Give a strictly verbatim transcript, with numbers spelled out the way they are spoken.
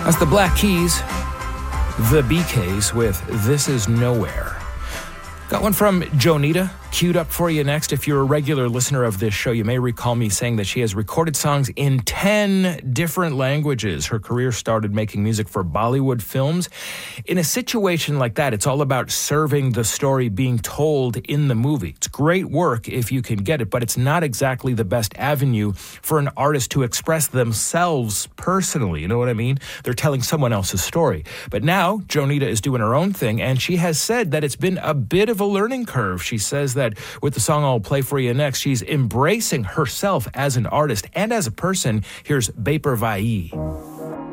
That's the Black Keys, the B Ks with This Is Nowhere. Got one from Jonita, queued up for you next. If you're a regular listener of this show, you may recall me saying that she has recorded songs in ten different languages. Her career started making music for Bollywood films. In a situation like that, it's all about serving the story being told in the movie. It's great work if you can get it, but it's not exactly the best avenue for an artist to express themselves personally. You know what I mean? They're telling someone else's story. But now, Jonita is doing her own thing, and she has said that it's been a bit of a learning curve. She says that with the song I'll play for you next, she's embracing herself as an artist and as a person. Here's Baper Vai.